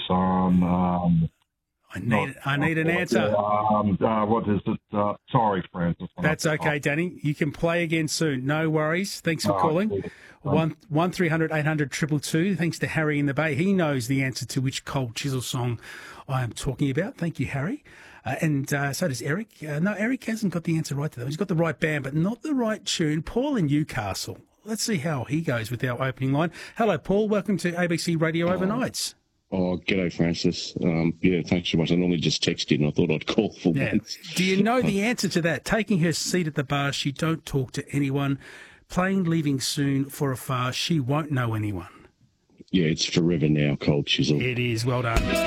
song. I need an answer. What is it? Sorry, Francis. That's okay, Danny. You can play again soon. No worries. Thanks for calling. 1300 800 222. Thanks to Harry in the Bay. He knows the answer to which Cold Chisel song I am talking about. Thank you, Harry. And so does Eric. No, Eric hasn't got the answer right to that. He's got the right band, but not the right tune. Paul in Newcastle. Let's see how he goes with our opening line. Hello, Paul. Welcome to ABC Radio Overnights. Oh, g'day, Francis. Thanks so much. I normally just text you, and I thought I'd call for once. Do you know the answer to that? Taking her seat at the bar, she don't talk to anyone. Plane leaving soon for afar, she won't know anyone. Yeah, it's Forever Now, Cold Chisel. It is. Well done.